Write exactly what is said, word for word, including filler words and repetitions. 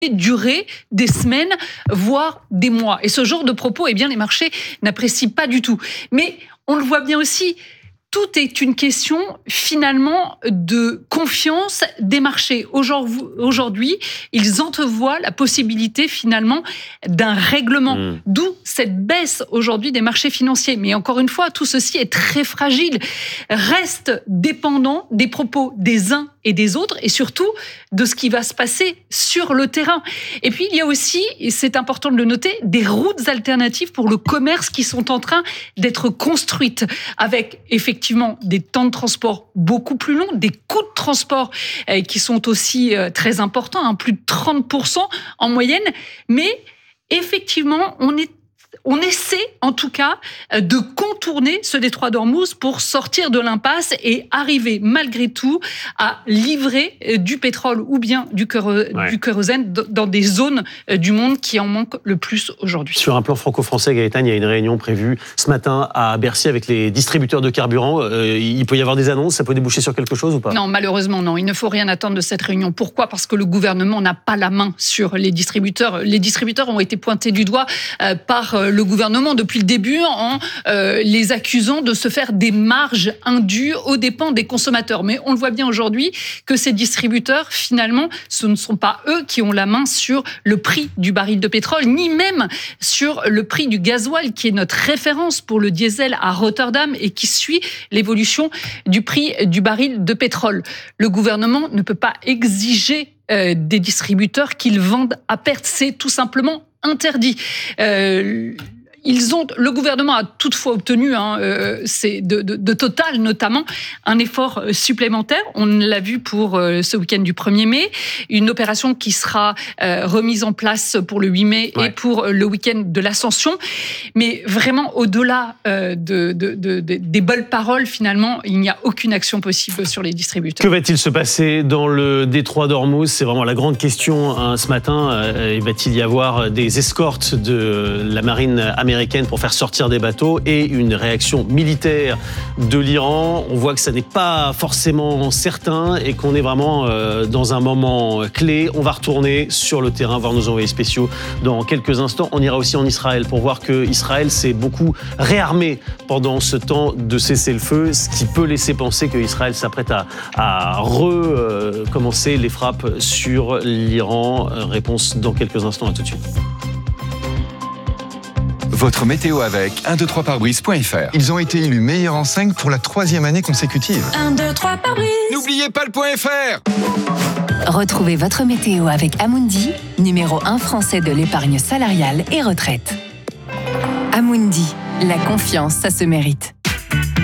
durer des semaines, voire des mois. Et ce genre de propos, eh bien, les marchés n'apprécient pas du tout. Mais on le voit bien aussi, tout est une question, finalement, de confiance des marchés. Aujourd'hui, ils entrevoient la possibilité, finalement, d'un règlement. Mmh. D'où cette baisse, aujourd'hui, des marchés financiers. Mais encore une fois, tout ceci est très fragile, reste dépendant des propos des uns et des autres, et surtout de ce qui va se passer sur le terrain. Et puis, il y a aussi, et c'est important de le noter, des routes alternatives pour le commerce qui sont en train d'être construites, avec effectivement des temps de transport beaucoup plus longs, des coûts de transport euh, qui sont aussi euh, très importants, hein, plus de trente pour cent en moyenne, mais effectivement, on est On essaie, en tout cas, de contourner ce détroit d'Ormuz pour sortir de l'impasse et arriver, malgré tout, à livrer du pétrole ou bien du, kéro- ouais. du kérosène dans des zones du monde qui en manquent le plus aujourd'hui. Sur un plan franco-français, Gaëtan, il y a une réunion prévue ce matin à Bercy avec les distributeurs de carburant. Euh, il peut y avoir des annonces, ça peut déboucher sur quelque chose ou pas ? Non, malheureusement, non. Il ne faut rien attendre de cette réunion. Pourquoi ? Parce que le gouvernement n'a pas la main sur les distributeurs. Les distributeurs ont été pointés du doigt euh, par euh, le gouvernement depuis le début en euh, les accusant de se faire des marges indues aux dépens des consommateurs. Mais on le voit bien aujourd'hui que ces distributeurs, finalement, ce ne sont pas eux qui ont la main sur le prix du baril de pétrole, ni même sur le prix du gasoil, qui est notre référence pour le diesel à Rotterdam et qui suit l'évolution du prix du baril de pétrole. Le gouvernement ne peut pas exiger euh, des distributeurs qu'ils vendent à perte. C'est tout simplement interdit. Euh, Ils ont, le gouvernement a toutefois obtenu, hein, euh, c'est de, de, de Total notamment, un effort supplémentaire. On l'a vu pour euh, ce week-end du premier mai, une opération qui sera euh, remise en place pour le huit mai ouais. et pour le week-end de l'Ascension. Mais vraiment, au-delà euh, de, de, de, de, des belles paroles, finalement, il n'y a aucune action possible sur les distributeurs. Que va-t-il se passer dans le détroit d'Ormuz ? C'est vraiment la grande question hein, ce matin. Euh, va-t-il y avoir des escortes de la marine américaine américaine pour faire sortir des bateaux et une réaction militaire de l'Iran? On voit que ça n'est pas forcément certain et qu'on est vraiment euh, dans un moment clé. On va retourner sur le terrain, voir nos envoyés spéciaux dans quelques instants. On ira aussi en Israël pour voir que Israël s'est beaucoup réarmé pendant ce temps de cessez-le-feu, ce qui peut laisser penser que Israël s'apprête à, à recommencer les frappes sur l'Iran. Réponse dans quelques instants, à tout de suite. Votre météo avec un deux trois pare-brise point f r. Ils ont été élus meilleure enseigne pour la troisième année consécutive. un deux trois pare-brise. N'oubliez pas le point .fr. Retrouvez votre météo avec Amundi, numéro un français de l'épargne salariale et retraite. Amundi, la confiance, ça se mérite.